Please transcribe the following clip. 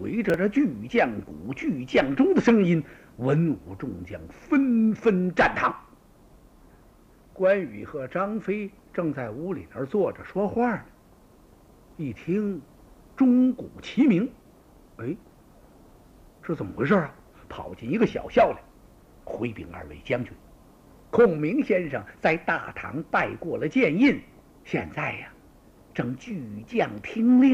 随着这巨将鼓、巨将钟的声音，文武众将纷纷站堂。关羽和张飞正在屋里那儿坐着说话呢，一听钟鼓齐鸣，哎，这怎么回事啊？跑进一个小校来，回禀二位将军，孔明先生在大堂拜过了剑印，现在呀，正巨将听令。